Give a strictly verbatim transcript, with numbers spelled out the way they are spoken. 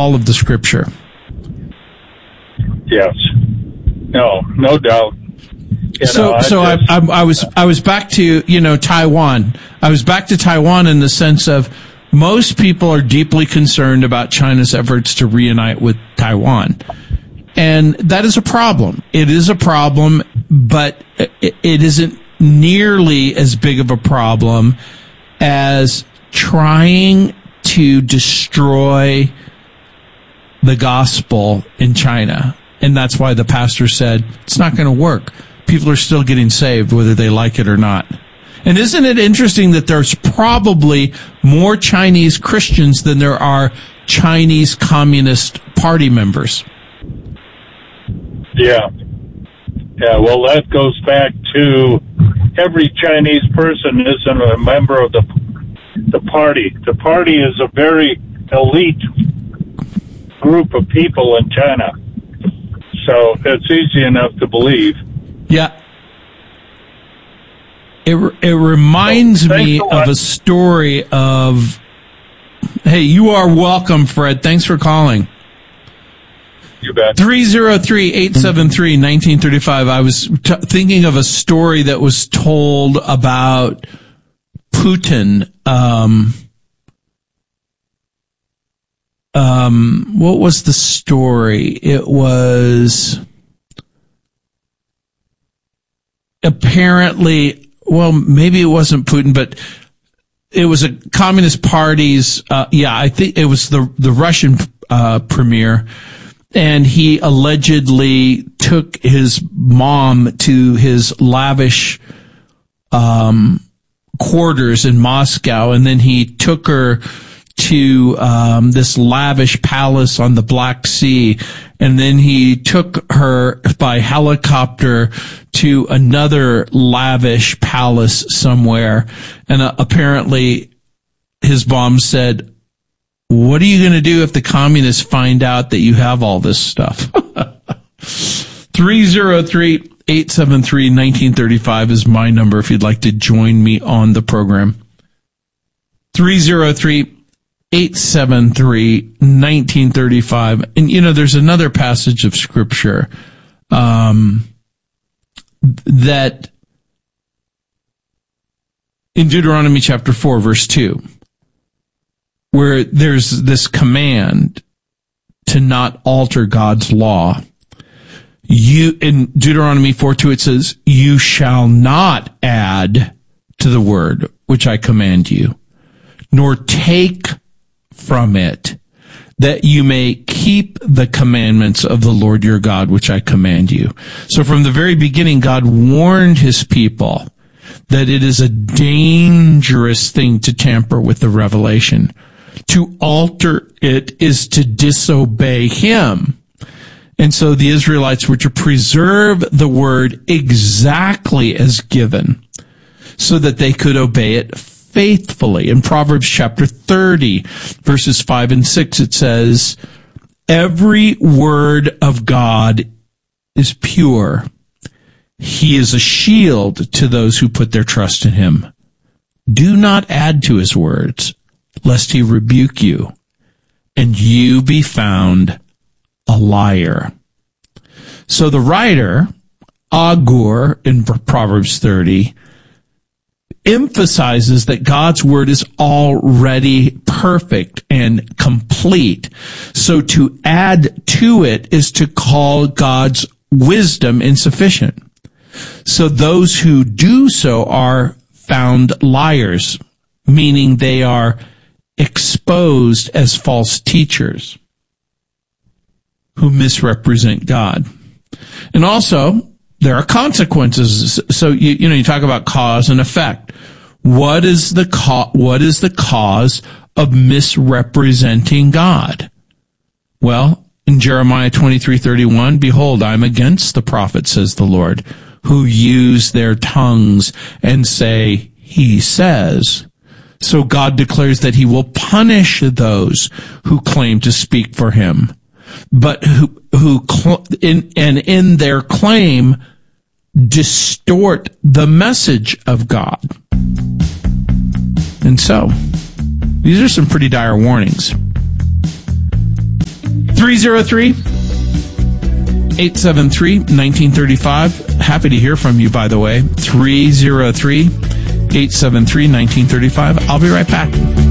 all of the Scripture. Yes. No, no doubt. You so, know, so I, just, I, I was, I was back to, you know, Taiwan. I was back to Taiwan in the sense of most people are deeply concerned about China's efforts to reunite with Taiwan. And that is a problem. It is a problem, but it, it isn't nearly as big of a problem as trying to destroy the gospel in China. And that's why the pastor said, it's not going to work. People are still getting saved, whether they like it or not. And isn't it interesting that there's probably more Chinese Christians than there are Chinese Communist Party members? Yeah. Yeah, well, that goes back to every Chinese person isn't a member of the the party. The party is a very elite group of people in China. So it's easy enough to believe. Yeah. It it reminds well, me of a story of, hey, you are welcome, Fred. Thanks for calling. You bet. three oh three, eight seven three, one nine three five. I was t- thinking of a story that was told about Putin. Um, um, what was the story? It was apparently, well, maybe it wasn't Putin, but it was a Communist Party's, uh, yeah, I think it was the, the Russian, uh, premier. And he allegedly took his mom to his lavish, um, quarters in Moscow, and then he took her to um this lavish palace on the Black Sea, and then he took her by helicopter to another lavish palace somewhere, and uh, apparently his mom said, what are you going to do if the communists find out that you have all this stuff? three oh three, eight seven three, one nine three five is my number if you'd like to join me on the program. three oh three, eight seven three, one nine three five. And, you know, there's another passage of Scripture um, that in Deuteronomy chapter four, verse two, where there's this command to not alter God's law. You, in Deuteronomy four two, it says, you shall not add to the word which I command you, nor take from it, that you may keep the commandments of the Lord your God, which I command you. So from the very beginning, God warned his people that it is a dangerous thing to tamper with the revelation. To alter it is to disobey him. And so the Israelites were to preserve the word exactly as given so that they could obey it faithfully. In Proverbs chapter thirty, verses five and six, it says, every word of God is pure. He is a shield to those who put their trust in him. Do not add to his words, lest he rebuke you, and you be found a liar. So the writer, Agur, in Proverbs thirty, emphasizes that God's word is already perfect and complete. So to add to it is to call God's wisdom insufficient. So those who do so are found liars, meaning they are exposed as false teachers who misrepresent God. And also, there are consequences. So, you, you know, you talk about cause and effect. What is the co- what is the cause of misrepresenting God? Well, in Jeremiah twenty-three thirty-one, behold, I am against the prophets, says the Lord, who use their tongues and say, he says. So God declares that he will punish those who claim to speak for him, but who, who, cl- in, and in their claim, distort the message of God. And so, these are some pretty dire warnings. three oh three, eight seven three, one nine three five. Happy to hear from you, by the way. three oh three, eight seven three, one nine three five. I'll be right back.